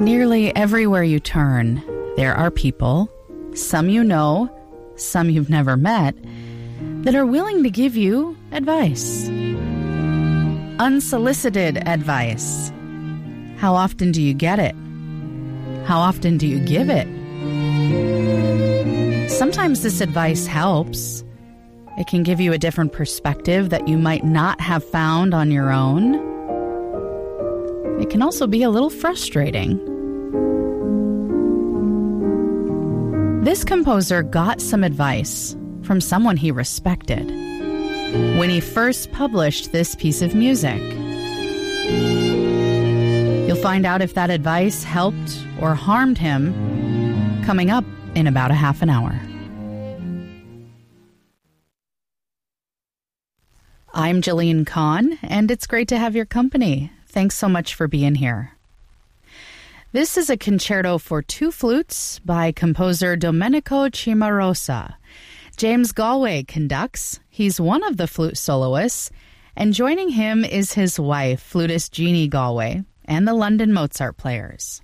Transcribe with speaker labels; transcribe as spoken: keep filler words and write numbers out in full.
Speaker 1: Nearly everywhere you turn, there are people, some you know, some you've never met, that are willing to give you advice. Unsolicited advice. How often do you get it? How often do you give it? Sometimes this advice helps. It can give you a different perspective that you might not have found on your own. It can also be a little frustrating. This composer got some advice from someone he respected when he first published this piece of music. You'll find out if that advice helped or harmed him coming up in about a half an hour. I'm Jillian Kahn, and it's great to have your company. Thanks so much for being here. This is a concerto for two flutes by composer Domenico Cimarosa. James Galway conducts. He's one of the flute soloists, and joining him is his wife, flutist Jeannie Galway, and the London Mozart Players.